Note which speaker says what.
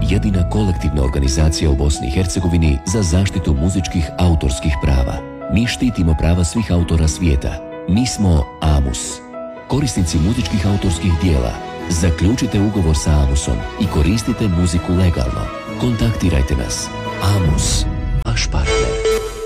Speaker 1: jedina kolektivna organizacija u Bosni i Hercegovini za zaštitu muzičkih autorskih prava. Mi štitimo prava svih autora svijeta. Mi smo AMUS. Korisnici muzičkih autorskih dijela, zaključite ugovor sa AMUS-om i koristite muziku legalno. Kontaktirajte nas. AMUS, vaš partner.